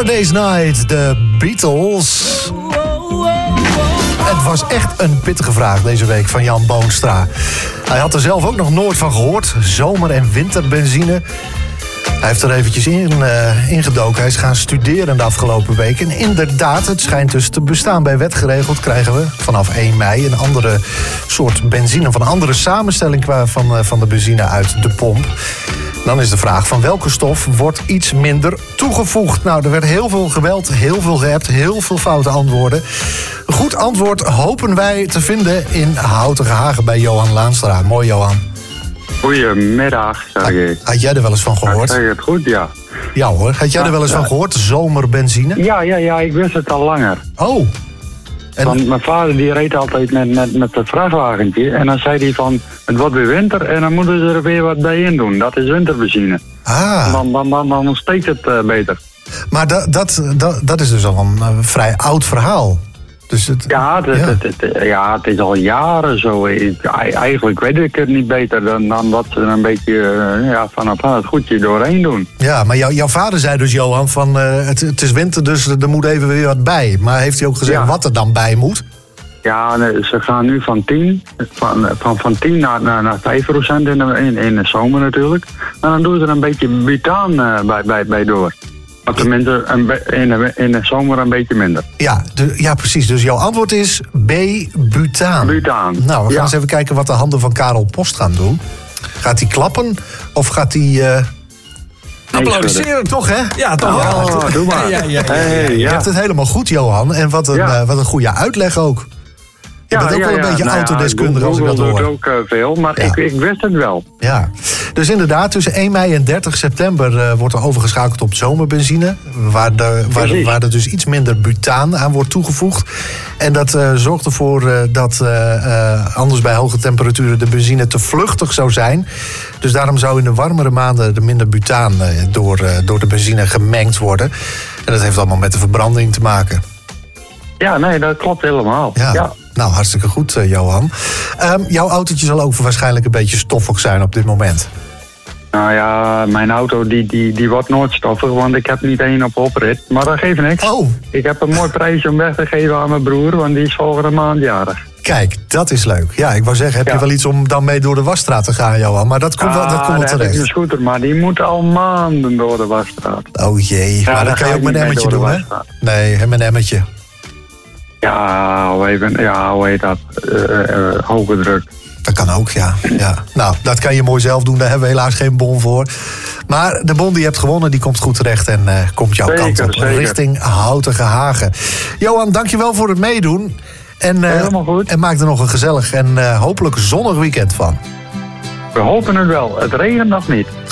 Saturday's Night, de Beatles. Het was echt een pittige vraag deze week van Jan Boonstra. Hij had er zelf ook nog nooit van gehoord. Zomer- en winterbenzine. Hij heeft er eventjes ingedoken. Hij is gaan studeren de afgelopen week. En inderdaad, het schijnt dus te bestaan. Bij wet geregeld krijgen we vanaf 1 mei een andere soort benzine... of een andere samenstelling van de benzine uit de pomp. Dan is de vraag van welke stof wordt iets minder toegevoegd? Nou, er werd heel veel gebeld, heel veel geappt, heel veel foute antwoorden. Een goed antwoord hopen wij te vinden in Houtenhagen bij Johan Laanstra. Mooi, Johan. Goedemiddag, Sergej. Had jij er wel eens van gehoord? Zeg je het goed, ja. Ja hoor, had jij er wel eens van gehoord? Zomerbenzine? Ja, ik wist het al langer. Oh. Want mijn vader die reed altijd met het vrachtwagentje. En dan zei hij van, het wordt weer winter en dan moeten ze er weer wat bij in doen. Dat is winterbenzine. Ah. Dan steekt het beter. Maar dat is dus al een vrij oud verhaal. Dus het het is al jaren zo. Eigenlijk weet ik het niet beter dan dat ze er een beetje van het goedje doorheen doen. Ja, maar jouw vader zei dus, Johan, van het is winter, dus er moet even weer wat bij. Maar heeft hij ook gezegd wat er dan bij moet? Ja, ze gaan nu van 10 naar 5% in de zomer natuurlijk. En dan doen ze er een beetje butaan bij door. Maar tenminste in de zomer een beetje minder. Ja, precies. Dus jouw antwoord is B, butaan. Butaan. Nou, we gaan eens even kijken wat de handen van Karel Post gaan doen. Gaat hij klappen of gaat hij... Applaudisseren toch, hè? Ja, toch. Ja, doe maar. Je hebt het helemaal goed, Johan. En wat een goede uitleg ook. Je bent ook wel een beetje autodeskundig als ik dat hoor. Google doet ook veel, maar ik wist het wel. Ja, dus inderdaad, tussen 1 mei en 30 september wordt er overgeschakeld op zomerbenzine. Waar er dus iets minder butaan aan wordt toegevoegd. En dat zorgt ervoor dat anders bij hoge temperaturen de benzine te vluchtig zou zijn. Dus daarom zou in de warmere maanden er minder butaan door de benzine gemengd worden. En dat heeft allemaal met de verbranding te maken. Ja, nee, dat klopt helemaal. Ja. Nou, hartstikke goed, Johan. Jouw autootje zal ook waarschijnlijk een beetje stoffig zijn op dit moment. Nou ja, mijn auto die wordt nooit stoffig, want ik heb niet één op oprit. Maar dat geeft niks. Oh. Ik heb een mooi prijsje om weg te geven aan mijn broer, want die is volgende maand jarig. Kijk, dat is leuk. Ja, ik wou zeggen, heb je wel iets om dan mee door de wasstraat te gaan, Johan? Maar dat komt wel terecht. Dat is een scooter, maar die moet al maanden door de wasstraat. Oh jee, maar dat kan je ook met een emmertje doen, hè? Nee, met een emmertje. Ja, hoe heet dat? Hoge druk. Dat kan ook, ja. Nou, dat kan je mooi zelf doen. Daar hebben we helaas geen bon voor. Maar de bon die je hebt gewonnen, die komt goed terecht en komt jouw kant op. Zeker. Richting Houtenhagen. Johan, dankjewel voor het meedoen. Helemaal goed. En maak er nog een gezellig en hopelijk zonnig weekend van. We hopen het wel. Het regent nog niet.